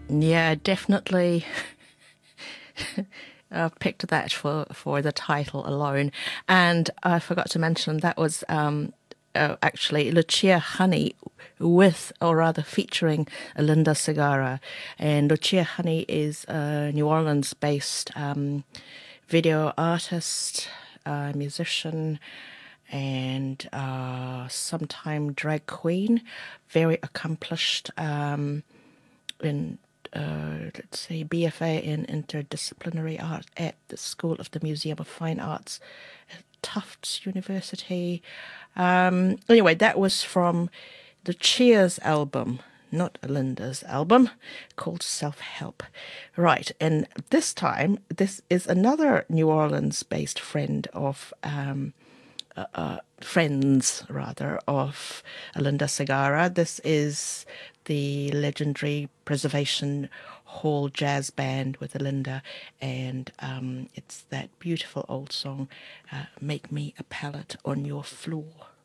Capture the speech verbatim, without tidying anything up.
Yeah, definitely. I picked that for for the title alone, and I forgot to mention that was um, uh, actually Lucia Honey with, or rather featuring, Linda Segarra. And Lucia Honey is a New Orleans-based um, video artist, uh, musician, and uh, sometime drag queen, very accomplished. Um, in uh, let's say B F A in interdisciplinary art at the School of the Museum of Fine Arts at Tufts University. Um, anyway, that was from the Cheers album, not Linda's album, called Self Help. Right, and this time, this is another New Orleans based friend of. Um, friends rather of Linda Segarra. This is the legendary Preservation Hall Jazz Band with Linda, and um, it's that beautiful old song, uh, "Make Me a Pallet on Your Floor."